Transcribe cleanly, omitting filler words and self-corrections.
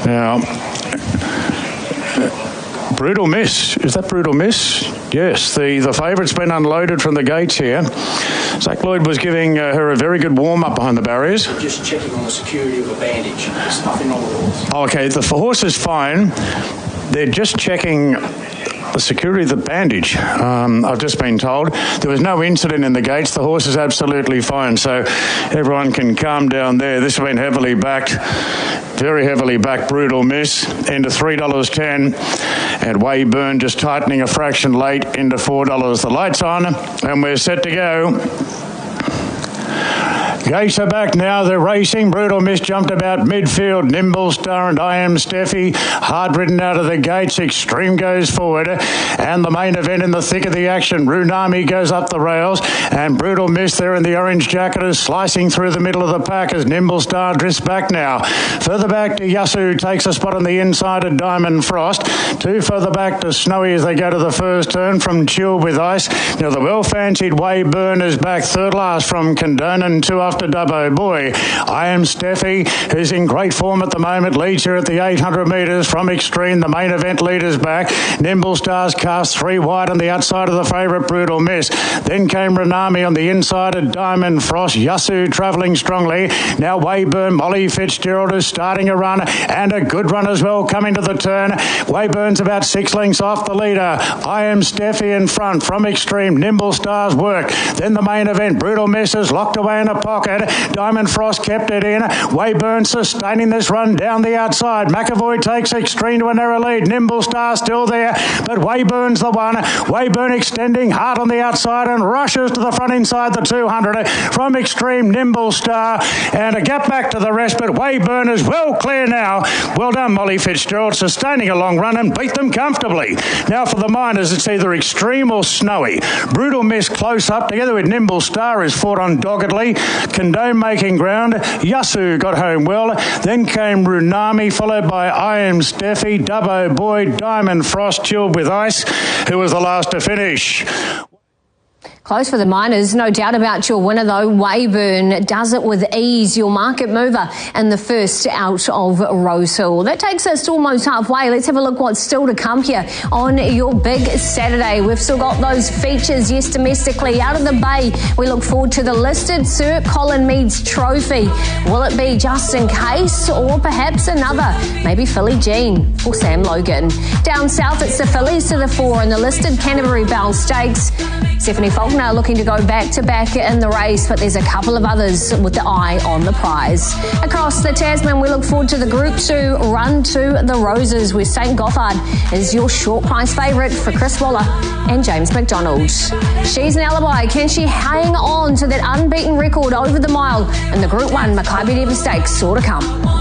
Now, Brutal Miss. Is that Brutal Miss? Yes, the favourite's been unloaded from the gates here. Zach Lloyd was giving her a very good warm-up behind the barriers. Just checking on the security of the bandage. There's nothing on the horse. Okay, the horse is fine. They're just checking the security of the bandage. I've just been told there was no incident in the gates. The horse is absolutely fine, so everyone can calm down there. This has been heavily backed, very heavily backed. Brutal Miss into $3.10, and Wayburn just tightening a fraction late into $4. The lights on, and we're set to go. Gates are back now. They're racing. Brutal Miss jumped about midfield. Nimble Star and I Am Steffi hard ridden out of the gates. Extreme goes forward. And the main event in the thick of the action. Runami goes up the rails. And Brutal Miss there in the orange jacket is slicing through the middle of the pack as Nimble Star drifts back now. Further back to Yasu takes a spot on the inside of Diamond Frost. Two further back to Snowy as they go to the first turn from Chilled with Ice. Now the well-fancied Wayburn is back third last from Condonan. Two after Dubbo Boy. I Am Steffi, who's in great form at the moment, leads here at the 800 metres from Extreme. The main event leaders back. Nimble Stars cast three wide on the outside of the favourite Brutal Miss. Then came Renami on the inside of Diamond Frost. Yasu travelling strongly. Now Wayburn, Molly Fitzgerald is starting a run, and a good run as well coming to the turn. Wayburn's about 6 lengths off the leader. I Am Steffi in front from Extreme. Nimble Stars work. Then the main event, Brutal Miss is locked away in a pocket. Diamond Frost kept it in. Wayburn sustaining this run down the outside. McAvoy takes Extreme to a narrow lead. Nimble Star still there, but Wayburn's the one. Wayburn extending hard on the outside and rushes to the front inside the 200 from Extreme. Nimble Star, and a gap back to the rest, but Wayburn is well clear now. Well done, Molly Fitzgerald, sustaining a long run and beat them comfortably. Now for the minors, it's either Extreme or Snowy. Brutal Miss close up together with Nimble Star is fought on doggedly. Condone making ground. Yasu got home well. Then came Runami, followed by I Am Steffi, Dubbo Boy, Diamond Frost, Chilled with Ice, who was the last to finish. Close for the minors, no doubt about your winner though. Wayburn does it with ease, your market mover, and the first out of Rosehill. That takes us to almost halfway. Let's have a look what's still to come here on your big Saturday. We've still got those features, yes, domestically. Out of the Bay, we look forward to the listed Sir Colin Meads Trophy. Will it be just in case, or perhaps another? Maybe Philly Jean or Sam Logan. Down south, it's the fillies to the fore in the listed Canterbury Bell Stakes. Stephanie Faulkner looking to go back-to-back in the race, but there's a couple of others with the eye on the prize. Across the Tasman, we look forward to the Group 2 Run to the Roses, where St Gothard is your short price favourite for Chris Waller and James McDonald. She's an alibi. Can she hang on to that unbeaten record over the mile in the Group 1 Makybe Diva Stakes? Sure to come.